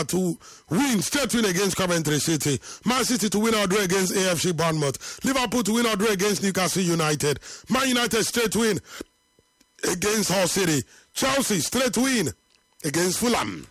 to win, straight win against Coventry City. Man City to win or draw against AFC Bournemouth. Liverpool to win or draw against Newcastle United. Man United straight win against Hull City. Chelsea straight win against Fulham.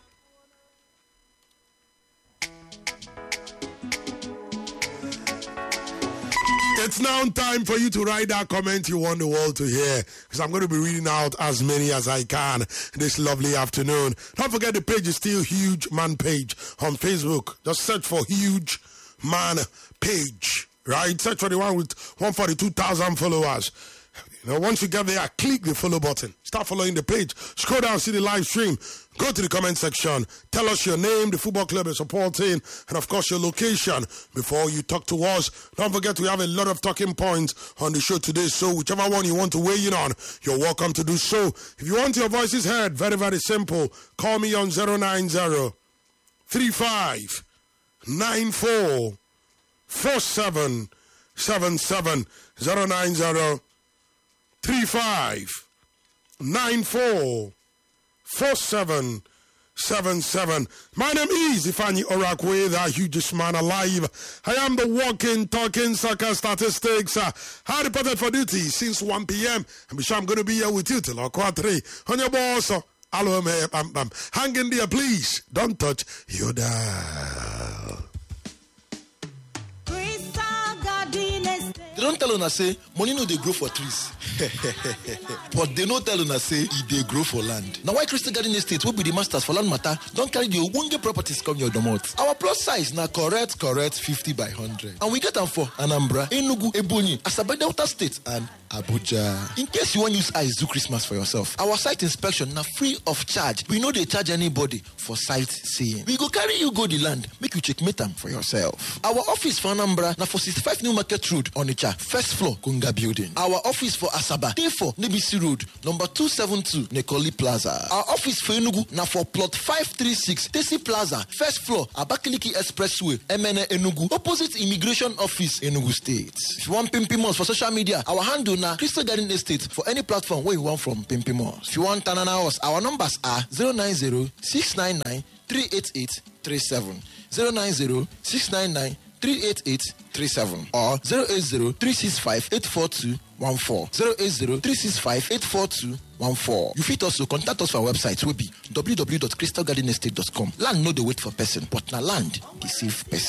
It's now time for you to write that comment you want the world to hear, because I'm going to be reading out as many as I can this lovely afternoon. Don't forget the page is still Huge Man Page on Facebook. Just search for Huge Man Page, right? Search for the one with 142,000 followers. You know, once you get there, click the follow button. Start following the page. Scroll down, see the live stream. Go to the comment section. Tell us your name, the football club you're supporting, and of course your location before you talk to us. Don't forget we have a lot of talking points on the show today, so whichever one you want to weigh in on, you're welcome to do so. If you want your voices heard, very, very simple. Call me on 090 35 94 4777 090 35 94 4777. My name is Ifani Orakwe, the hugest man alive. I am the walking, talking soccer statistics. I reported for duty since 1 p.m. and be sure I'm going to be here with you till 3:00. On your boss, hello, bam, bam. Hang in there, please. Don't touch your dial. They don't tell us say money no they grow for trees. But they don't tell us say they grow for land. Now why Crystal Garden Estate will be the masters for land matter don't carry the Owonge properties come your domot. Our plus size now correct 50 by 100. And we get them for Anambra, Enugu, Ebonyi, Asaba Delta State and Abuja. In case you want to use eyes do Christmas for yourself, our site inspection now free of charge. We know they charge anybody for sightseeing. We go carry you go the land, make you checkmate them for yourself. Our office for Anambra now for 65 New Market Road, Onitsha, first floor, Kunga Building. Our office for Asaba, Day4, Nebisi Road, number 272, Nekoli Plaza. Our office for Enugu now for plot 536, Tesi Plaza, first floor, Abakaliki Expressway, MNA Enugu, opposite Immigration Office, Enugu State. If you want Pimpimos for social media, our handle now Crystal Garden Estate for any platform where you want from Pimpimos. If you want Tanana House, our numbers are 090 699 388 37, 090 699 38837 or 080-365-84214, 080-365-84214. You fit also contact us for our website will be www.crystalgardenestate.com. Land no dey wait for person, but na land dey save person.